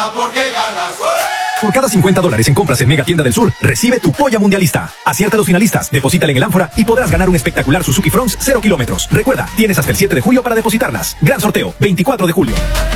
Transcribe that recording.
porque ganas. Por cada $50 en compras en Mega Tienda del Sur, recibe tu polla mundialista. Acierta a los finalistas, deposítale en el ánfora y podrás ganar un espectacular Suzuki Fronx 0 kilómetros. Recuerda, tienes hasta el 7 de julio para depositarlas. Gran sorteo, 24 de julio.